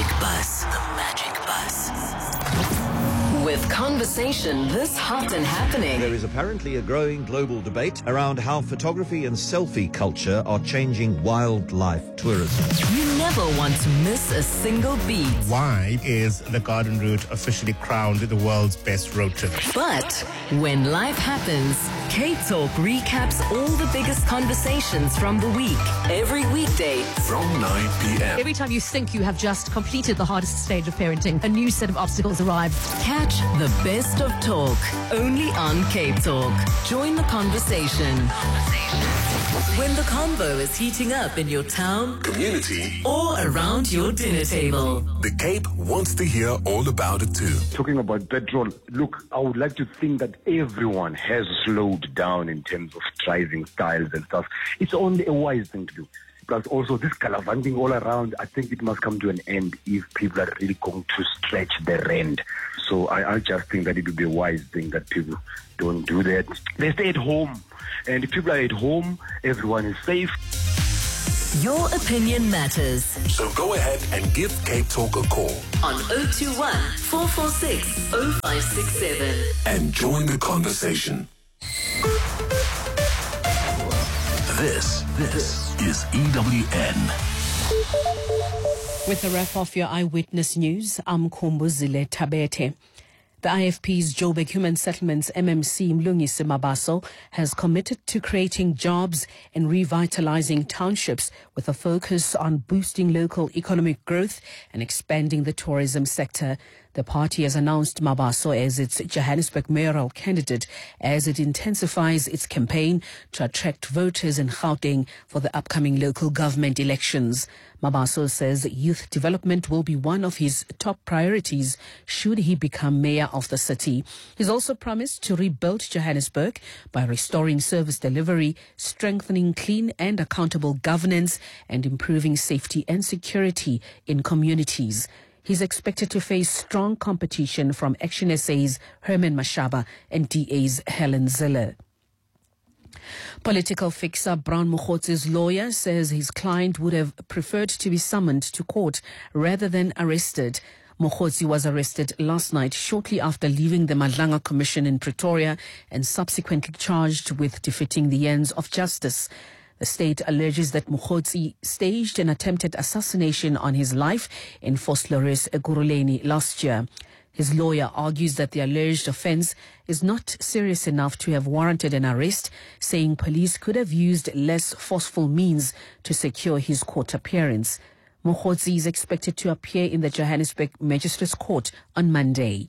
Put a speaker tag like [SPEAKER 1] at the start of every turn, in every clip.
[SPEAKER 1] Bus. The Magic Bus. With conversation this hot and happening.
[SPEAKER 2] There is apparently a growing global debate around how photography and selfie culture are changing wildlife tourism.
[SPEAKER 1] You never want to miss a single beat.
[SPEAKER 3] Why is the Garden Route officially crowned the world's best road trip?
[SPEAKER 1] But when life happens, Cape Talk recaps all the biggest conversations from the week. Every weekday
[SPEAKER 4] from 9 p.m.
[SPEAKER 5] Every time you think you have just completed the hardest stage of parenting, a new set of obstacles arrive.
[SPEAKER 1] Catch the best of talk only on Cape Talk. Join the conversation. When the convo is heating up in your town,
[SPEAKER 4] community,
[SPEAKER 1] or around your dinner table,
[SPEAKER 4] the Cape wants to hear all about it too.
[SPEAKER 6] Talking about petrol, look, I would like to think that everyone has slowed down in terms of driving styles and stuff. It's only a wise thing to do. Plus also this gallivanting all around, I think it must come to an end if people are really going to stretch their rent. So I just think that it would be a wise thing that people don't do that. They stay at home. And if people are at home, everyone is safe.
[SPEAKER 1] Your opinion matters.
[SPEAKER 4] So go ahead and give Cape Talk a call
[SPEAKER 1] on 021 446 0567
[SPEAKER 4] and join the conversation. This is EWN.
[SPEAKER 5] With a wrap of your Eyewitness News, I'm Kumbuzile Tabete. The IFP's Joburg Human Settlements MMC Mlungisi Mabaso has committed to creating jobs and revitalizing townships with a focus on boosting local economic growth and expanding the tourism sector. The party has announced Mabaso as its Johannesburg mayoral candidate as it intensifies its campaign to attract voters in Gauteng for the upcoming local government elections. Mabaso says youth development will be one of his top priorities should he become mayor of the city. He's also promised to rebuild Johannesburg by restoring service delivery, strengthening clean and accountable governance, and improving safety and security in communities. He's expected to face strong competition from Action SA's Herman Mashaba and DA's Helen Zille. Political fixer Brown Mokgotzi's lawyer says his client would have preferred to be summoned to court rather than arrested. Mokgotzi was arrested last night shortly after leaving the Madlanga Commission in Pretoria and subsequently charged with defeating the ends of justice. The state alleges that Mokgotzi staged an attempted assassination on his life in Vosloorus, Ekurhuleni last year. His lawyer argues that the alleged offence is not serious enough to have warranted an arrest, saying police could have used less forceful means to secure his court appearance. Mokgotzi is expected to appear in the Johannesburg Magistrates Court on Monday.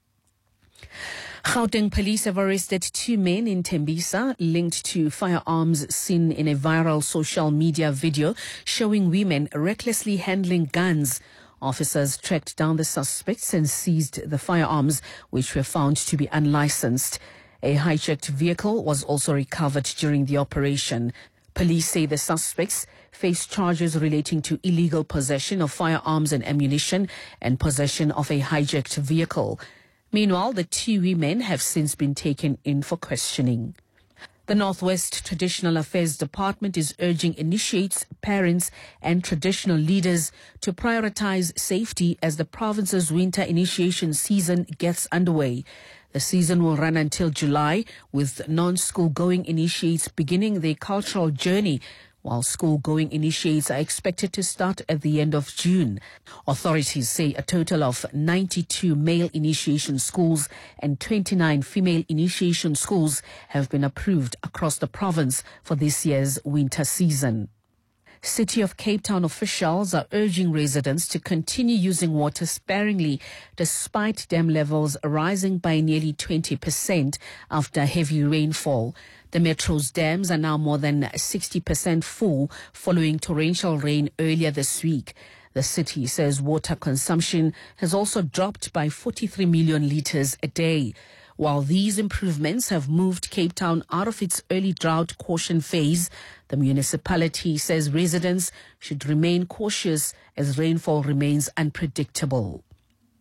[SPEAKER 5] Gauteng police have arrested 2 men in Tembisa linked to firearms seen in a viral social media video showing women recklessly handling guns. Officers tracked down the suspects and seized the firearms, which were found to be unlicensed. A hijacked vehicle was also recovered during the operation. Police say the suspects face charges relating to illegal possession of firearms and ammunition and possession of a hijacked vehicle. Meanwhile, the 2 women have since been taken in for questioning. The Northwest Traditional Affairs Department is urging initiates, parents and traditional leaders to prioritize safety as the province's winter initiation season gets underway. The season will run until July, with non-school going initiates beginning their cultural journey, while school-going initiates are expected to start at the end of June. Authorities say a total of 92 male initiation schools and 29 female initiation schools have been approved across the province for this year's winter season. City of Cape Town officials are urging residents to continue using water sparingly despite dam levels rising by nearly 20% after heavy rainfall. The metro's dams are now more than 60% full following torrential rain earlier this week. The city says water consumption has also dropped by 43 million litres a day. While these improvements have moved Cape Town out of its early drought caution phase, the municipality says residents should remain cautious as rainfall remains unpredictable.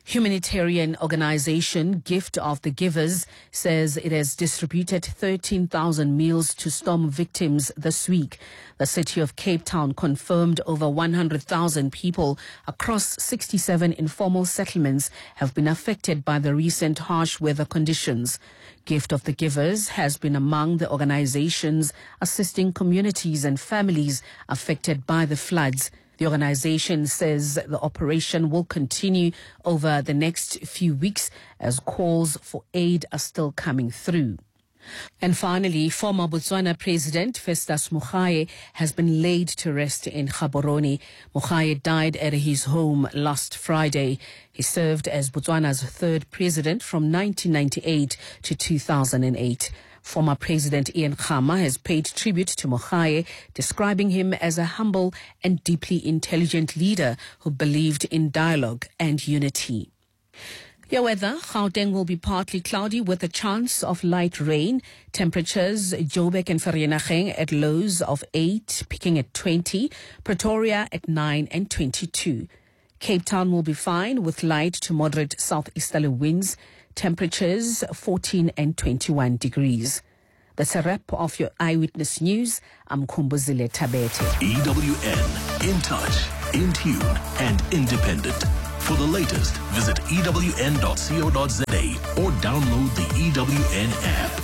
[SPEAKER 5] Humanitarian organization Gift of the Givers says it has distributed 13,000 meals to storm victims this week. The city of Cape Town confirmed over 100,000 people across 67 informal settlements have been affected by the recent harsh weather conditions. Gift of the Givers has been among the organizations assisting communities and families affected by the floods. The organization says the operation will continue over the next few weeks as calls for aid are still coming through. And finally, former Botswana President Festus Mogae has been laid to rest in Gaborone. Mogae died at his home last Friday. He served as Botswana's third president from 1998 to 2008. Former President Ian Khama has paid tribute to Mogae, describing him as a humble and deeply intelligent leader who believed in dialogue and unity. Your weather, Gauteng will be partly cloudy with a chance of light rain. Temperatures, Joburg and Vereeniging at lows of 8, peaking at 20. Pretoria at 9 and 22. Cape Town will be fine with light to moderate southeasterly winds. Temperatures 14 and 21 degrees. That's a wrap of your Eyewitness News. I'm Kumbuzile Tabete.
[SPEAKER 4] EWN, in touch, in tune, and independent. For the latest, visit ewn.co.za or download the EWN app.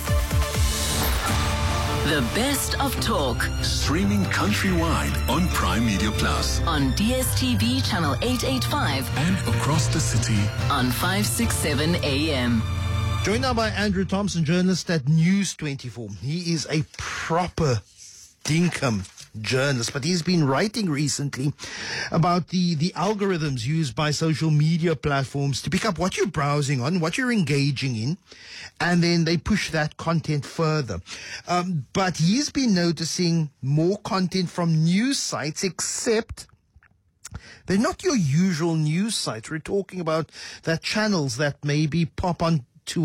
[SPEAKER 1] The best of talk
[SPEAKER 4] Streaming countrywide on Prime Media Plus
[SPEAKER 1] on DSTV channel 885
[SPEAKER 4] and across the city
[SPEAKER 1] on 567 AM.
[SPEAKER 7] Joined now by Andrew Thompson, journalist at News 24. He is a proper dinkum journalist, but he's been writing recently about the algorithms used by social media platforms to pick up what you're browsing on, what you're engaging in, and then they push that content further. But he's been noticing more content from news sites, except they're not your usual news sites. We're talking about that channels that maybe pop on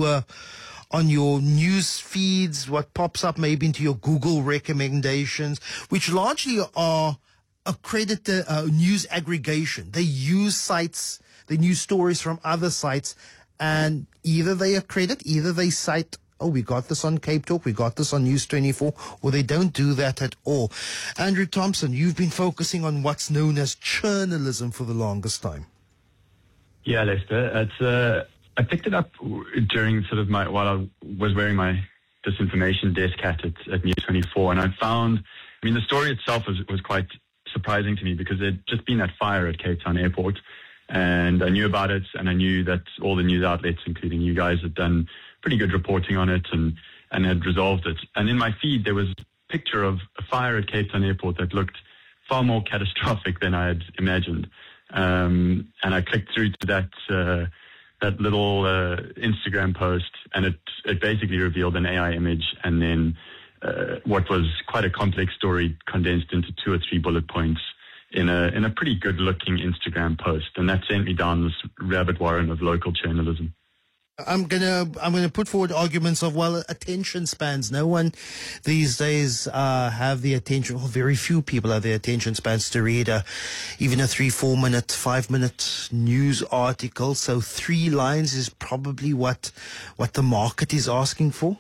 [SPEAKER 7] your news feeds, what pops up maybe into your Google recommendations, which largely are accredited news aggregation. They use sites, they use stories from other sites, and either they accredit, either they cite, oh, we got this on Cape Talk, we got this on News 24, or they don't do that at all. Andrew Thompson, you've been focusing on what's known as churnalism for the longest time.
[SPEAKER 8] Yeah, Lester, I picked it up during while I was wearing my disinformation desk hat at News 24, and I found, the story itself was quite surprising to me because there'd just been that fire at Cape Town Airport, and I knew about it, and I knew that all the news outlets, including you guys, had done pretty good reporting on it and had resolved it. And in my feed, there was a picture of a fire at Cape Town Airport that looked far more catastrophic than I had imagined. And I clicked through to that little Instagram post, and it basically revealed an AI image and then what was quite a complex story condensed into 2 or 3 bullet points in a pretty good looking Instagram post. And that sent me down this rabbit warren of local journalism.
[SPEAKER 7] I'm gonna put forward arguments of, well, attention spans. No one these days have the attention, well, very few people have the attention spans to read even a 3-4 minute, 5 minute news article. So 3 lines is probably what the market is asking for.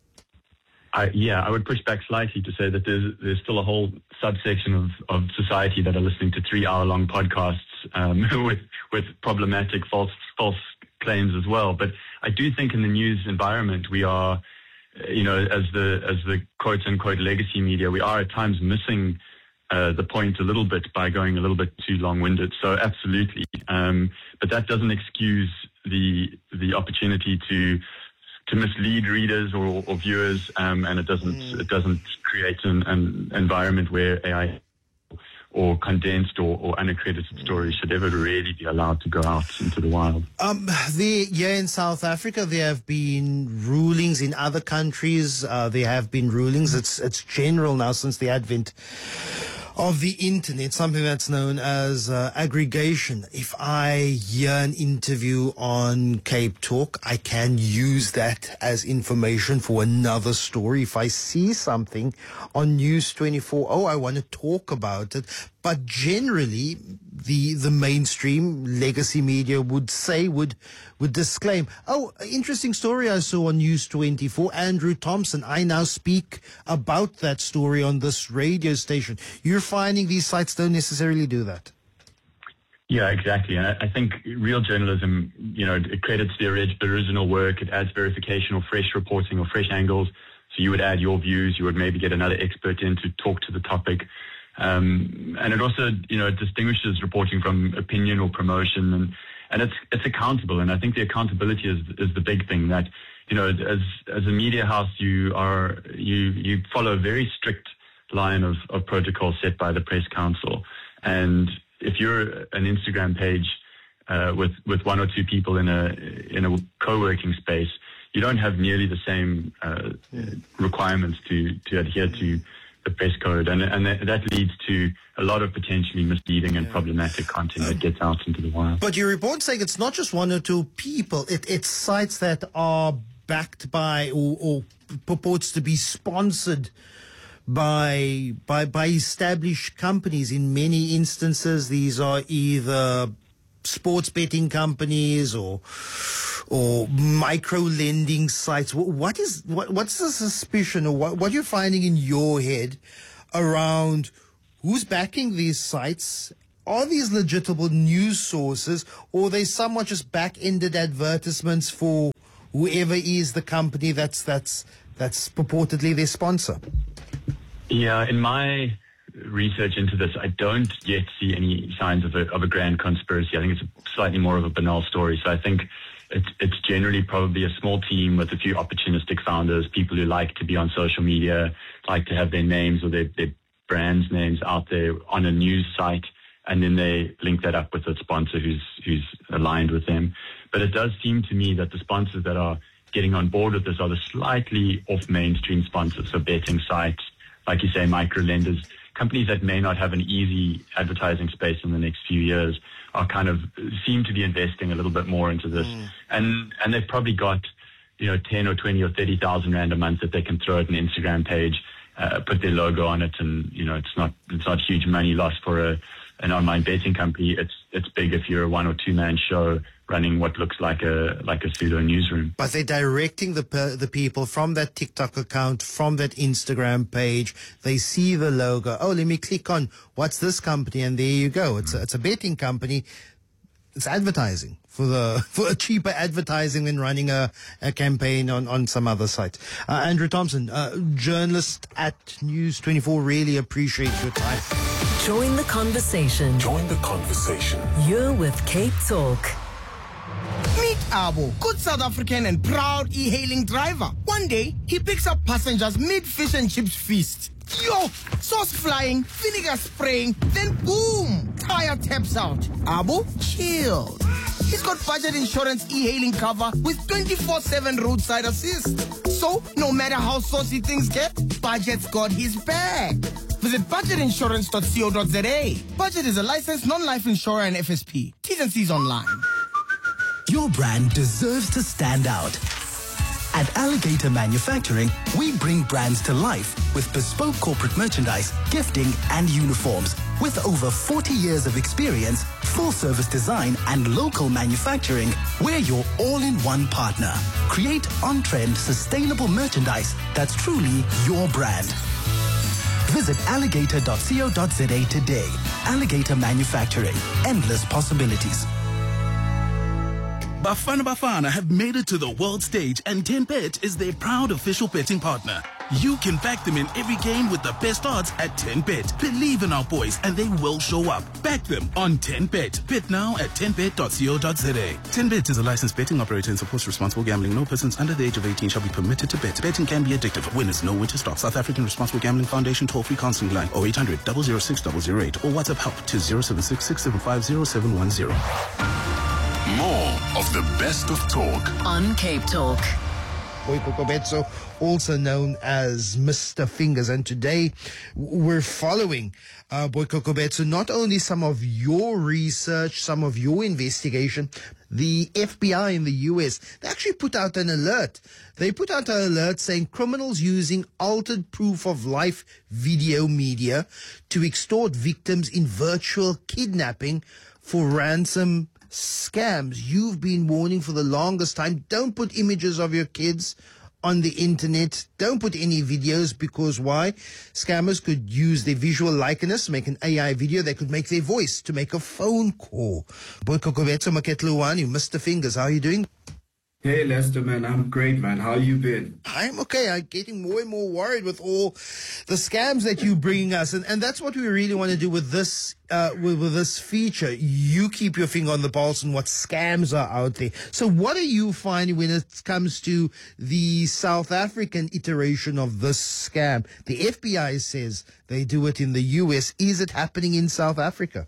[SPEAKER 8] I would push back slightly to say that there's still a whole subsection of society that are listening to 3-hour-long podcasts with problematic false claims as well. But I do think in the news environment we are, as the quote unquote legacy media, we are at times missing the point a little bit by going a little bit too long-winded. So absolutely, but that doesn't excuse the opportunity to mislead readers or viewers, and it doesn't create an environment where AI or condensed or unaccredited stories should ever really be allowed to go out into the wild.
[SPEAKER 7] In South Africa, there have been rulings. In other countries, there have been rulings. It's general now since the advent of the internet, something that's known as aggregation. If I hear an interview on Cape Talk, I can use that as information for another story. If I see something on News 24, I want to talk about it, but generally the mainstream legacy media would disclaim. Oh, interesting story I saw on News 24. Andrew Thompson. I now speak about that story on this radio station. You're finding these sites don't necessarily do that.
[SPEAKER 8] Yeah, exactly. And I think real journalism, it credits the original work. It adds verification or fresh reporting or fresh angles. So you would add your views. You would maybe get another expert in to talk to the topic. And it also, it distinguishes reporting from opinion or promotion. And it's accountable. And I think the accountability is the big thing that, as a media house, you follow a very strict line of protocol set by the Press Council. And if you're an Instagram page with one or two people in a co-working space, you don't have nearly the same requirements to adhere to the press code, and that leads to a lot of potentially misleading and problematic content that gets out into the wild.
[SPEAKER 7] But your report saying it's not just one or two people; it's sites that are backed by or purports to be sponsored by established companies. In many instances, these are either sports betting companies or micro lending sites. What's the suspicion, or what you're finding in your head around who's backing these sites? Are these legitimate news sources, or are they somewhat just back-ended advertisements for whoever is the company that's purportedly their sponsor?
[SPEAKER 8] Yeah, in my research into this, I don't yet see any signs of a grand conspiracy. I think it's slightly more of a banal story. So I think it's generally probably a small team with a few opportunistic founders, people who like to be on social media, like to have their names or their brands' names out there on a news site, and then they link that up with a sponsor who's aligned with them. But it does seem to me that the sponsors that are getting on board with this are the slightly off mainstream sponsors, so betting sites, like you say, micro lenders, companies that may not have an easy advertising space in the next few years are kind of seem to be investing a little bit more into this. And they've probably got, 10 or 20 or 30,000 Rand a month that they can throw at an Instagram page, put their logo on it. And, it's not huge money lost for an online betting company. It's big if you're a 1 or 2 man show running what looks like a pseudo newsroom.
[SPEAKER 7] But they're directing the people from that TikTok account, from that Instagram page. They see the logo. Oh, let me click on what's this company, and there you go. It's a betting company. It's advertising for a cheaper advertising than running a campaign on some other site. Andrew Thompson, journalist at News 24, really appreciate your time.
[SPEAKER 1] Join the conversation.
[SPEAKER 4] Join the conversation.
[SPEAKER 1] You're with Cape Talk.
[SPEAKER 9] Meet Abo, good South African and proud e-hailing driver. One day, he picks up passengers mid-fish and chips feast. Yo, sauce flying, vinegar spraying, then boom, tire taps out. Abo, chill. He's got budget insurance e-hailing cover with 24/7 roadside assist. So, no matter how saucy things get, Budget's got his back. Visit budgetinsurance.co.za. Budget is a licensed non-life insurer and FSP. T's and C's online.
[SPEAKER 10] Your brand deserves to stand out. At Alligator Manufacturing, we bring brands to life with bespoke corporate merchandise, gifting, and uniforms. With over 40 years of experience, full-service design, and local manufacturing, we're your all-in-one partner. Create on-trend, sustainable merchandise that's truly your brand. Visit alligator.co.za today. Alligator Manufacturing. Endless possibilities.
[SPEAKER 4] Bafana have made it to the world stage, and 10Bet is their proud official betting partner. You can back them in every game with the best odds at 10Bet. Believe in our boys and they will show up. Back them on 10Bet. Bet now at 10bet.co.za. 10Bet is a licensed betting operator and supports responsible gambling. No persons under the age of 18 shall be permitted to bet. Betting can be addictive. Winners know when to stop. South African Responsible Gambling Foundation toll-free counseling line 0800 006 008 or WhatsApp help to 076 675 0710. More of the best of talk
[SPEAKER 1] on Cape Talk.
[SPEAKER 7] Boyko Kobetso, also known as Mr. Fingers. And today we're following Boyko Kobetso, not only some of your research, some of your investigation. The FBI in the US, they actually put out an alert. They put out an alert saying criminals using altered proof of life video media to extort victims in virtual kidnapping for ransom scams. You've been warning for the longest time, don't put images of your kids on the internet. Don't put any videos, because why? Scammers could use their visual likeness, make an AI video. They could make their voice to make a phone call. Boyko Kobetso, Maketluwani, Mr. Fingers, how are you doing?
[SPEAKER 11] Hey, Lester, man. I'm great, man. How you been?
[SPEAKER 7] I'm okay. I'm getting more and more worried with all the scams that you bring us. And that's what we really want to do with this, with this feature. You keep your finger on the pulse on what scams are out there. So what are you finding when it comes to the South African iteration of this scam? The FBI says they do it in the US. Is it happening in South Africa?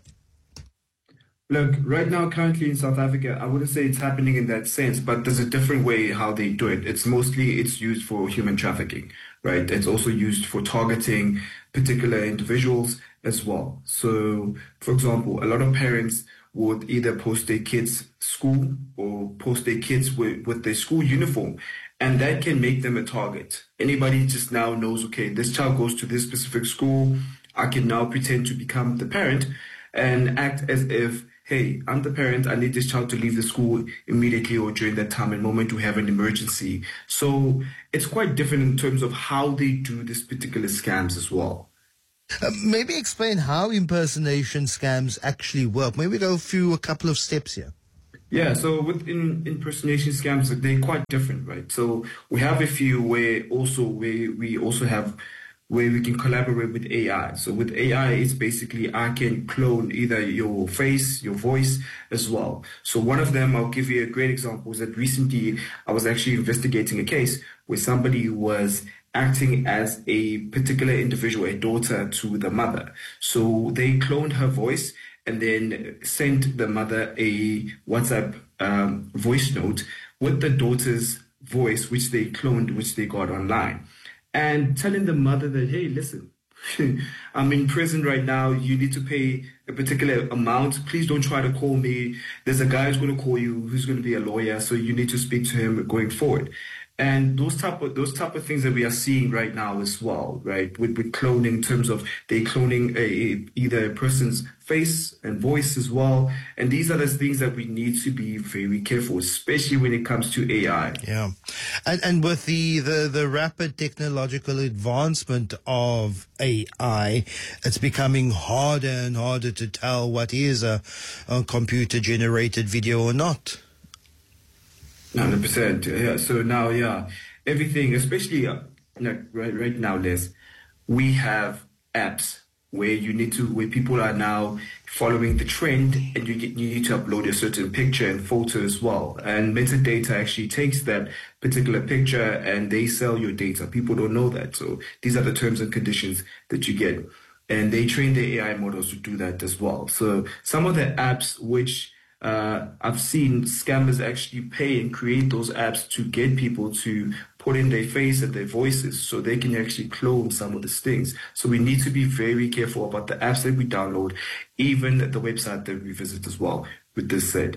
[SPEAKER 11] Look, right now, currently in South Africa, I wouldn't say it's happening in that sense, but there's a different way how they do it. It's used for human trafficking, right? It's also used for targeting particular individuals as well. So, for example, a lot of parents would either post their kids' school or post their kids with their school uniform, and that can make them a target. Anybody just now knows, okay, this child goes to this specific school. I can now pretend to become the parent and act as if, hey, I'm the parent, I need this child to leave the school immediately or during that time and moment to have an emergency. So it's quite different in terms of how they do this particular scams as well.
[SPEAKER 7] Maybe explain how impersonation scams actually work. Maybe go through a couple of steps here.
[SPEAKER 11] Yeah, so with impersonation scams, they're quite different, right? So we have a few where we can collaborate with AI. So with AI, it's basically I can clone either your face, your voice as well. So one of them, I'll give you a great example, is that recently I was actually investigating a case where somebody was acting as a particular individual, a daughter to the mother. So they cloned her voice and then sent the mother a WhatsApp voice note with the daughter's voice, which they cloned, which they got online. And telling the mother that, hey, listen, I'm in prison right now. You need to pay a particular amount. Please don't try to call me. There's a guy who's going to call you, who's going to be a lawyer. So you need to speak to him going forward. And those type of things that we are seeing right now as well, right? With cloning, in terms of they cloning either a person's face and voice as well. And these are the things that we need to be very careful, especially when it comes to AI.
[SPEAKER 7] Yeah. And with the rapid technological advancement of AI, it's becoming harder and harder to tell what is a computer generated video or not.
[SPEAKER 11] 100%. Yeah. So now, everything, especially right now, Les, we have apps where where people are now following the trend, and you need to upload a certain picture and photo as well. And Metadata actually takes that particular picture and they sell your data. People don't know that. So these are the terms and conditions that you get. And they train the AI models to do that as well. So some of the apps which I've seen scammers actually pay and create those apps to get people to put in their face and their voices so they can actually clone some of these things. So we need to be very careful about the apps that we download, even the website that we visit as well, with this said.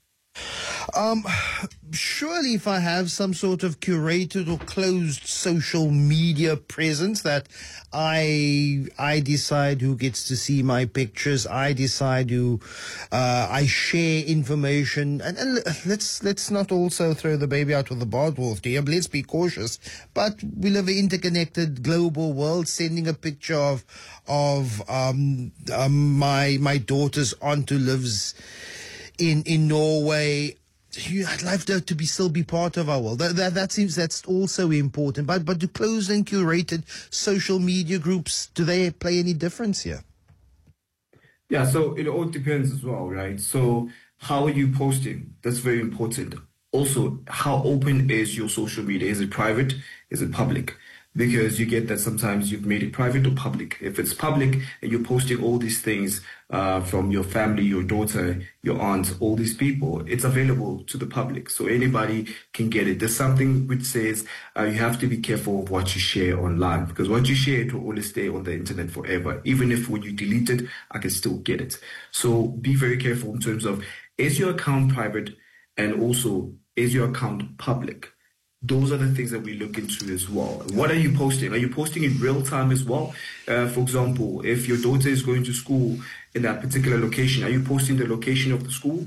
[SPEAKER 7] Surely if I have some sort of curated or closed social media presence that I decide who gets to see my pictures, I decide who I share information, and let's not also throw the baby out with the bathwater here. Let's be cautious. But we live in an interconnected global world. Sending a picture of my daughter's aunt who lives in Norway. I'd like to still be part of our world. That seems that's also important. But do closed and curated social media groups, do they play any difference here?
[SPEAKER 11] Yeah, so it all depends as well, right? So how are you posting? That's very important. Also, how open is your social media? Is it private? Is it public? because you get that sometimes you've made it private or public. If it's public and you're posting all these things from your family, your daughter, your aunt, all these people, it's available to the public. So anybody can get it. There's something which says you have to be careful of what you share online, because what you share, it will always stay on the internet forever. Even if when you delete it, I can still get it. So be very careful in terms of, is your account private, and also is your account public? Those are the things that we look into as well. What are you posting? Are you posting in real time as well? For example, if your daughter is going to school in that particular location, are you posting the location of the school?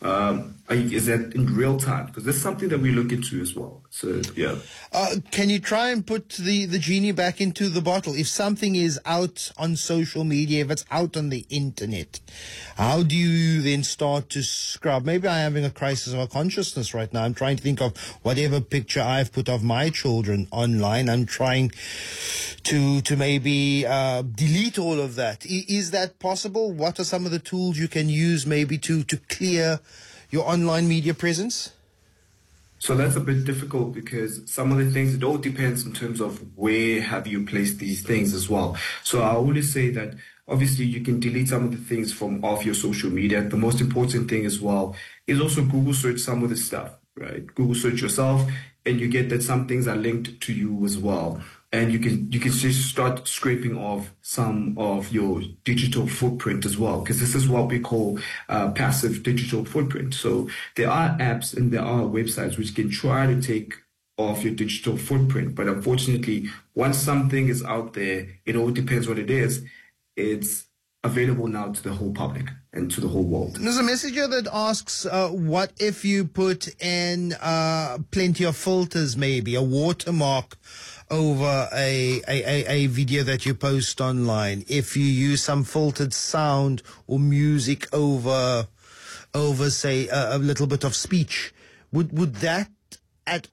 [SPEAKER 11] Is that in real time? Because that's something that we look into as well. So, yeah.
[SPEAKER 7] Can you try and put the genie back into the bottle? If something is out on social media, if it's out on the internet, how do you then start to scrub? Maybe I'm having a crisis of consciousness right now. I'm trying to think of whatever picture I've put of my children online. I'm trying to maybe delete all of that. Is that possible? What are some of the tools you can use maybe to clear your online media presence?
[SPEAKER 11] So that's a bit difficult, because some of the things, it all depends in terms of where have you placed these things as well. So I always say that obviously you can delete some of the things from off your social media. The most important thing as well is also Google search some of the stuff, right? Google search yourself, and you get that some things are linked to you as well. And you can just start scraping off some of your digital footprint as well, because this is what we call passive digital footprint. So there are apps and there are websites which can try to take off your digital footprint. But unfortunately, once something is out there, it all depends what it is. It's available now to the whole public and to the whole world.
[SPEAKER 7] There's a message here that asks, what if you put in plenty of filters, maybe a watermark over a video that you post online? If you use some filtered sound or music over say a little bit of speech, would that at